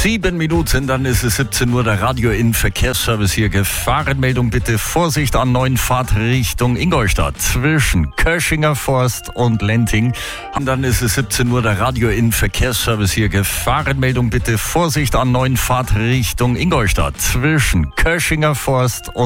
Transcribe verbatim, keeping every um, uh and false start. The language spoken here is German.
Sieben Minuten, dann ist es siebzehn Uhr, der Radio in Verkehrsservice hier. Gefahrenmeldung bitte, Vorsicht an neuen Fahrtrichtung Ingolstadt zwischen Köschinger Forst und Lenting. Und dann ist es siebzehn Uhr, der Radio in Verkehrsservice hier. Gefahrenmeldung bitte, Vorsicht an neuen Fahrtrichtung Ingolstadt zwischen Köschinger Forst und